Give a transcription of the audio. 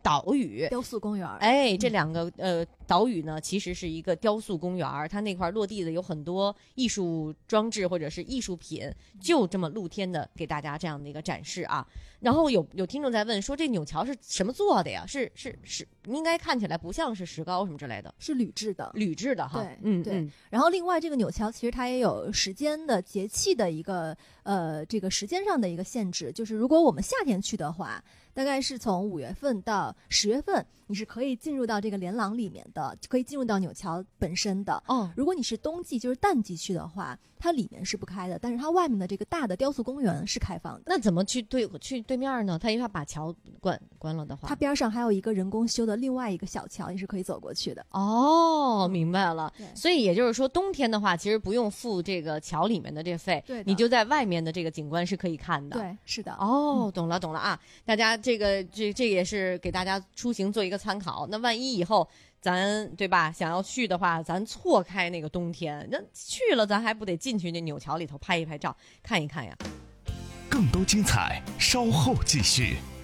岛屿， 雕塑公园。 哎，这2个岛屿呢，其实是一个雕塑公园，它那块落地的有很多艺术装置或者是艺术品，就这么露天的给大家这样的一个展示啊。然后有听众在问说，这纽桥是什么做的呀？是应该看起来不像是石膏什么之类的， 是铝制的哈。 对， 对。然后另外这个纽桥其实它也有时间的节气的一个这个时间上的一个限制，就是如果我们夏天去的话，大概是从5月份到10月份，你是可以进入到这个连廊里面的，可以进入到纽桥本身的。如果你是冬季就是淡季去的话，它里面是不开的，但是它外面的这个大的雕塑公园是开放的。 那怎么去对面呢？它因为它把桥关了的话， 它边上还有一个人工修的另外一个小桥，你是可以走过去的。 明白了。所以也就是说，冬天的话，其实不用付这个桥里面的这费，你就在外面的这个景观是可以看的。 对，是的。 懂了啊！大家这也是给大家出行做一个参考。那万一以后咱对吧，想要去的话，咱错开那个冬天，那去了咱还不得进去那纽桥里头拍一拍照，看一看呀？ 更多精彩稍后继续。